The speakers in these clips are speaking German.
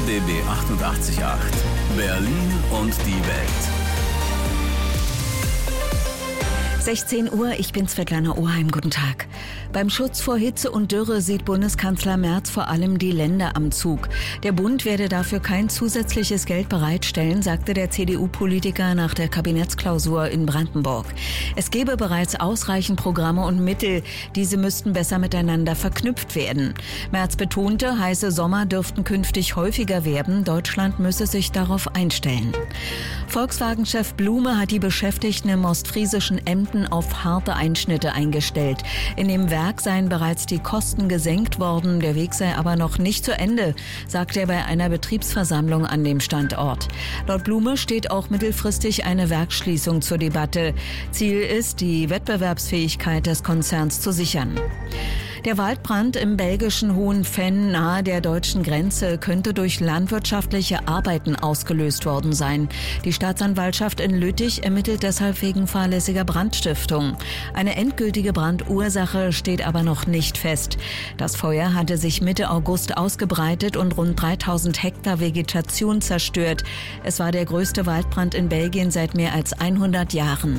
RBB 88.8 Berlin und die Welt. 16 Uhr, ich bin Svetlana Oheim, guten Tag. Beim Schutz vor Hitze und Dürre sieht Bundeskanzler Merz vor allem die Länder am Zug. Der Bund werde dafür kein zusätzliches Geld bereitstellen, sagte der CDU-Politiker nach der Kabinettsklausur in Brandenburg. Es gebe bereits ausreichend Programme und Mittel, diese müssten besser miteinander verknüpft werden. Merz betonte, heiße Sommer dürften künftig häufiger werden, Deutschland müsse sich darauf einstellen. Volkswagen-Chef Blume hat die Beschäftigten im ostfriesischen Emden auf harte Einschnitte eingestellt. In dem Werk seien bereits die Kosten gesenkt worden, der Weg sei aber noch nicht zu Ende, sagte er bei einer Betriebsversammlung an dem Standort. Laut Blume steht auch mittelfristig eine Werksschließung zur Debatte. Ziel ist, die Wettbewerbsfähigkeit des Konzerns zu sichern. Der Waldbrand im belgischen Hohenvenn nahe der deutschen Grenze könnte durch landwirtschaftliche Arbeiten ausgelöst worden sein. Die Staatsanwaltschaft in Lüttich ermittelt deshalb wegen fahrlässiger Brandstiftung. Eine endgültige Brandursache steht aber noch nicht fest. Das Feuer hatte sich Mitte August ausgebreitet und rund 3000 Hektar Vegetation zerstört. Es war der größte Waldbrand in Belgien seit mehr als 100 Jahren.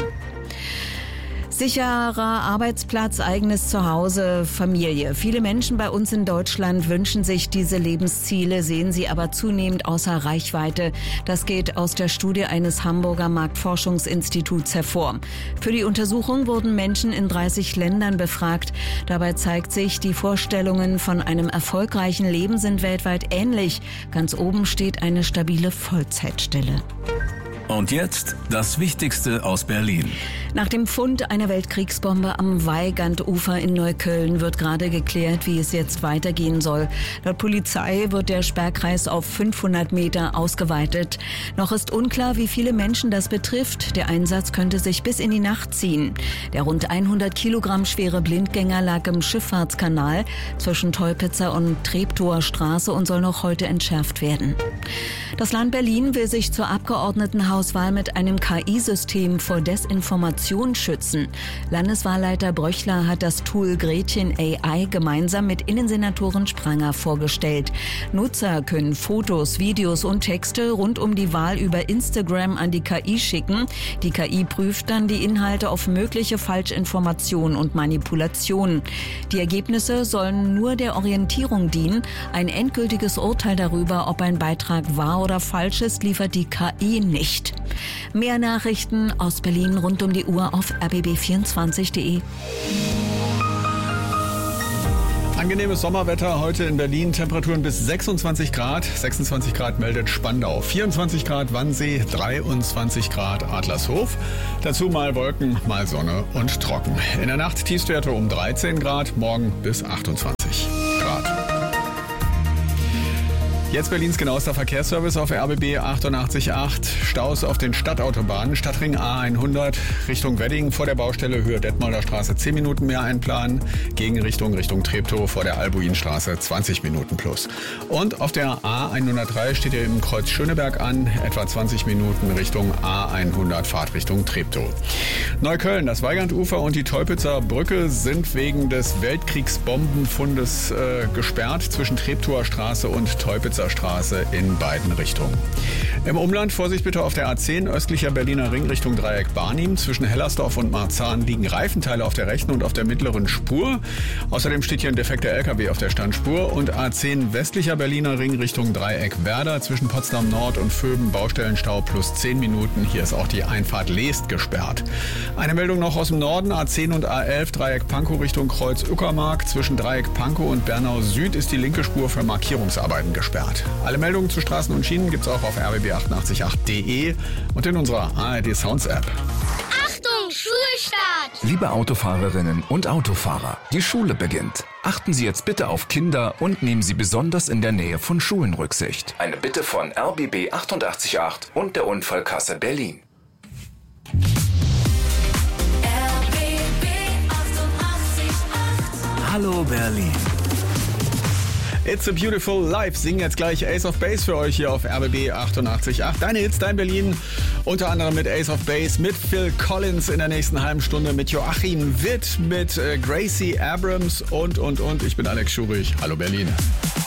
Sicherer Arbeitsplatz, eigenes Zuhause, Familie. Viele Menschen bei uns in Deutschland wünschen sich diese Lebensziele, sehen sie aber zunehmend außer Reichweite. Das geht aus der Studie eines Hamburger Marktforschungsinstituts hervor. Für die Untersuchung wurden Menschen in 30 Ländern befragt. Dabei zeigt sich, die Vorstellungen von einem erfolgreichen Leben sind weltweit ähnlich. Ganz oben steht eine stabile Vollzeitstelle. Und jetzt das Wichtigste aus Berlin. Nach dem Fund einer Weltkriegsbombe am Weigandufer in Neukölln wird gerade geklärt, wie es jetzt weitergehen soll. Laut Polizei wird der Sperrkreis auf 500 Meter ausgeweitet. Noch ist unklar, wie viele Menschen das betrifft. Der Einsatz könnte sich bis in die Nacht ziehen. Der rund 100 Kilogramm schwere Blindgänger lag im Schifffahrtskanal zwischen Teupitzer und Treptower Straße und soll noch heute entschärft werden. Das Land Berlin will sich zur Abgeordnetenhauswahl mit einem KI-System vor Desinformation schützen. Landeswahlleiter Bröchler hat das Tool Gretchen AI gemeinsam mit Innensenatorin Spranger vorgestellt. Nutzer können Fotos, Videos und Texte rund um die Wahl über Instagram an die KI schicken. Die KI prüft dann die Inhalte auf mögliche Falschinformationen und Manipulationen. Die Ergebnisse sollen nur der Orientierung dienen. Ein endgültiges Urteil darüber, ob ein Beitrag wahr oder falsch ist, liefert die KI nicht. Mehr Nachrichten aus Berlin rund um die Uhr auf rbb24.de. Angenehmes Sommerwetter heute in Berlin, Temperaturen bis 26 Grad. 26 Grad meldet Spandau, 24 Grad Wannsee, 23 Grad Adlershof. Dazu mal Wolken, mal Sonne und trocken. In der Nacht Tiefstwerte um 13 Grad, morgen bis 28 Grad. Jetzt Berlins genauester Verkehrsservice auf RBB 88.8. Staus auf den Stadtautobahnen. Stadtring A100 Richtung Wedding vor der Baustelle Höhe Detmolder Straße 10 Minuten mehr einplanen. Gegenrichtung Richtung Treptow vor der Albuinstraße 20 Minuten plus. Und auf der A103 steht ihr im Kreuz Schöneberg an. Etwa 20 Minuten Richtung A100 Fahrt Richtung Treptow. Neukölln, das Weigandufer und die Teupitzer Brücke sind wegen des Weltkriegsbombenfundes gesperrt zwischen Treptower Straße und Teupitzer Straße in beiden Richtungen. Im Umland Vorsicht bitte auf der A10 östlicher Berliner Ring Richtung Dreieck Barnim. Zwischen Hellersdorf und Marzahn liegen Reifenteile auf der rechten und auf der mittleren Spur. Außerdem steht hier ein defekter LKW auf der Standspur. Und A10 westlicher Berliner Ring Richtung Dreieck Werder. Zwischen Potsdam Nord und Vöben Baustellenstau plus 10 Minuten. Hier ist auch die Einfahrt Leest gesperrt. Eine Meldung noch aus dem Norden. A10 und A11 Dreieck Pankow Richtung Kreuz Uckermark. Zwischen Dreieck Pankow und Bernau Süd ist die linke Spur für Markierungsarbeiten gesperrt. Alle Meldungen zu Straßen und Schienen gibt's auch auf rbb888.de und in unserer ARD Sounds App. Achtung, Schulstart! Liebe Autofahrerinnen und Autofahrer, die Schule beginnt. Achten Sie jetzt bitte auf Kinder und nehmen Sie besonders in der Nähe von Schulen Rücksicht. Eine Bitte von RBB 88.8 und der Unfallkasse Berlin. RBB 88.8. Hallo Berlin. It's a Beautiful Life. Singen jetzt gleich Ace of Base für euch hier auf RBB 88.8. Deine Hits, dein Berlin. Unter anderem mit Ace of Base, mit Phil Collins in der nächsten halben Stunde, mit Joachim Witt, mit Gracie Abrams und. Ich bin Alex Schurich. Hallo Berlin.